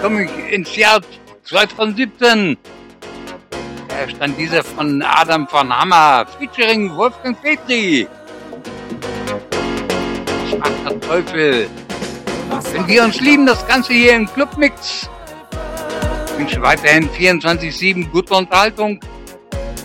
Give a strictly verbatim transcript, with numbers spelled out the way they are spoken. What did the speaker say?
komme ich ins Jahr zweitausendsiebzehn. Da stand dieser von Adam von Hammer, featuring Wolfgang Petri. Was macht der Teufel? Wenn wir uns lieben, das Ganze hier im Clubmix. Ich wünsche weiterhin vierundzwanzig sieben gute Unterhaltung.